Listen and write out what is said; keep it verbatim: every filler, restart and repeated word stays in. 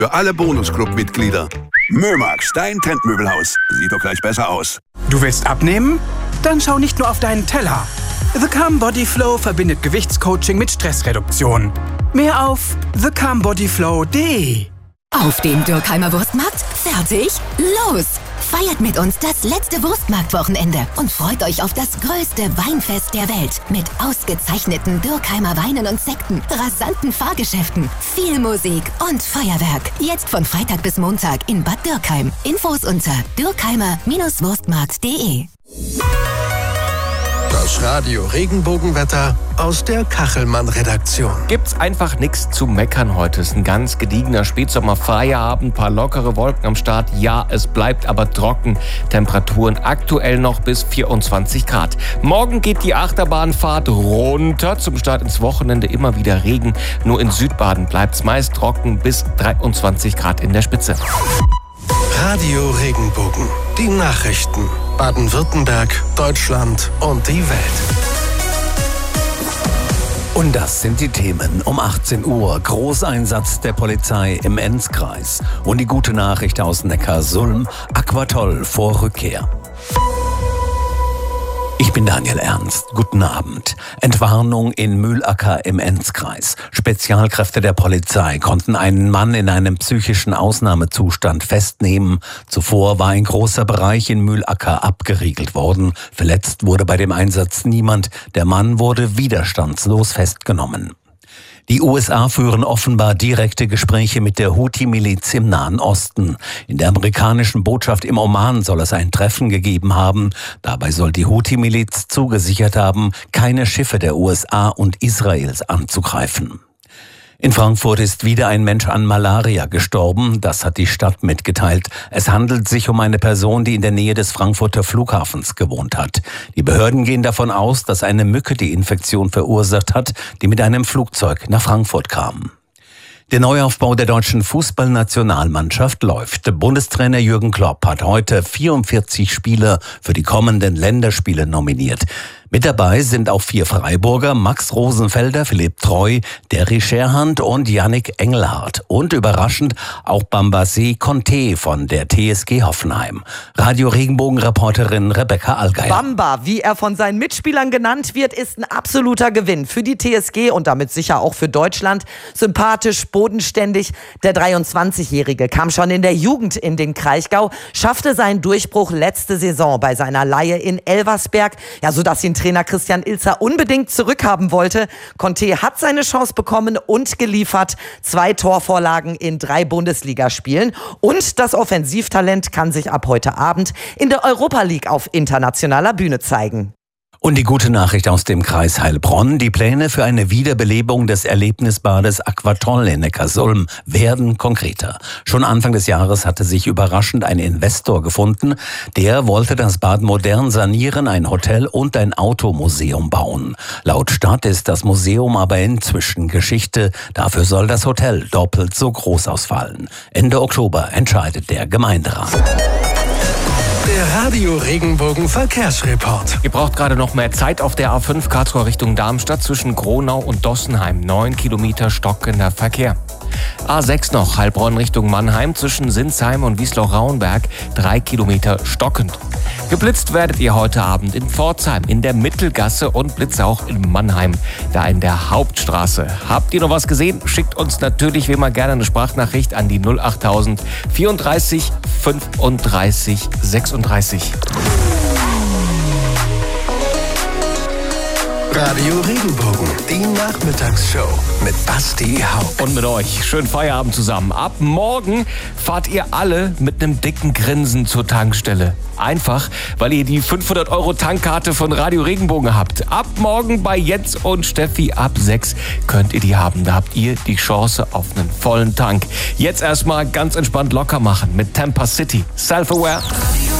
Für alle Bonus-Club-Mitglieder. Mömax, dein Trendmöbelhaus. Sieht doch gleich besser aus. Du willst abnehmen? Dann schau nicht nur auf deinen Teller. The Calm Body Flow verbindet Gewichtscoaching mit Stressreduktion. Mehr auf the calm body flow punkt de. Auf dem Dürkheimer Wurstmarkt? Fertig? Los! Feiert mit uns das letzte Wurstmarktwochenende und freut euch auf das größte Weinfest der Welt mit ausgezeichneten Dürkheimer Weinen und Sekten, rasanten Fahrgeschäften, viel Musik und Feuerwerk. Jetzt von Freitag bis Montag in Bad Dürkheim. Infos unter dürkheimer Wurstmarkt punkt de. Das Radio Regenbogenwetter aus der Kachelmann-Redaktion. Gibt's einfach nichts zu meckern heute. Es ist ein ganz gediegener Spätsommer-Feierabend, paar lockere Wolken am Start. Ja, es bleibt aber trocken. Temperaturen aktuell noch bis vierundzwanzig Grad. Morgen geht die Achterbahnfahrt runter. Zum Start ins Wochenende immer wieder Regen. Nur in Südbaden bleibt's meist trocken bis dreiundzwanzig Grad in der Spitze. Radio Regenbogen. Die Nachrichten. Baden-Württemberg, Deutschland und die Welt. Und das sind die Themen um achtzehn Uhr. Großeinsatz der Polizei im Enzkreis. Und die gute Nachricht aus Neckarsulm. Aquatoll vor Rückkehr. Ich bin Daniel Ernst. Guten Abend. Entwarnung in Mühlacker im Enzkreis. Spezialkräfte der Polizei konnten einen Mann in einem psychischen Ausnahmezustand festnehmen. Zuvor war ein großer Bereich in Mühlacker abgeriegelt worden. Verletzt wurde bei dem Einsatz niemand. Der Mann wurde widerstandslos festgenommen. Die U S A führen offenbar direkte Gespräche mit der Houthi-Miliz im Nahen Osten. In der amerikanischen Botschaft im Oman soll es ein Treffen gegeben haben. Dabei soll die Houthi-Miliz zugesichert haben, keine Schiffe der U S A und Israels anzugreifen. In Frankfurt ist wieder ein Mensch an Malaria gestorben. Das hat die Stadt mitgeteilt. Es handelt sich um eine Person, die in der Nähe des Frankfurter Flughafens gewohnt hat. Die Behörden gehen davon aus, dass eine Mücke die Infektion verursacht hat, die mit einem Flugzeug nach Frankfurt kam. Der Neuaufbau der deutschen Fußballnationalmannschaft läuft. Bundestrainer Jürgen Klopp hat heute vierundvierzig Spieler für die kommenden Länderspiele nominiert. Mit dabei sind auch vier Freiburger, Max Rosenfelder, Philipp Treu, Derry Scherhand und Yannick Engelhardt. Und überraschend auch Bambassé Conté von der T S G Hoffenheim. Radio Regenbogen-Reporterin Rebecca Allgeier. Bamba, wie er von seinen Mitspielern genannt wird, ist ein absoluter Gewinn für die T S G und damit sicher auch für Deutschland. Sympathisch, bodenständig. Der dreiundzwanzigjährige kam schon in der Jugend in den Kraichgau, schaffte seinen Durchbruch letzte Saison bei seiner Leihe in Elversberg, ja, sodass ihn Trainer Christian Ilzer unbedingt zurückhaben wollte. Conté hat seine Chance bekommen und geliefert. Zwei Torvorlagen in drei Bundesligaspielen. Und das Offensivtalent kann sich ab heute Abend in der Europa League auf internationaler Bühne zeigen. Und die gute Nachricht aus dem Kreis Heilbronn. Die Pläne für eine Wiederbelebung des Erlebnisbades Aquatoll in Neckarsulm werden konkreter. Schon Anfang des Jahres hatte sich überraschend ein Investor gefunden. Der wollte das Bad modern sanieren, ein Hotel und ein Automuseum bauen. Laut Stadt ist das Museum aber inzwischen Geschichte. Dafür soll das Hotel doppelt so groß ausfallen. Ende Oktober entscheidet der Gemeinderat. Der Radio Regenbogen Verkehrsreport. Ihr braucht gerade noch mehr Zeit auf der A fünf Karlsruhe Richtung Darmstadt zwischen Gronau und Dossenheim. Neun Kilometer stockender Verkehr. A sechs noch, Heilbronn Richtung Mannheim zwischen Sinsheim und Wiesloch-Rauenberg. Drei Kilometer stockend. Geblitzt werdet ihr heute Abend in Pforzheim, in der Mittelgasse und Blitze auch in Mannheim, da in der Hauptstraße. Habt ihr noch was gesehen? Schickt uns natürlich wie immer gerne eine Sprachnachricht an die null achttausend vierunddreißig fünfunddreißig sechsunddreißig. Radio Regenbogen, die Nachmittagsshow mit Basti Haupt. Und mit euch. Schönen Feierabend zusammen. Ab morgen fahrt ihr alle mit einem dicken Grinsen zur Tankstelle. Einfach, weil ihr die fünfhundert Euro Tankkarte von Radio Regenbogen habt. Ab morgen bei Jens und Steffi ab sechs könnt ihr die haben. Da habt ihr die Chance auf einen vollen Tank. Jetzt erstmal ganz entspannt locker machen mit Tampa City. Self-Aware.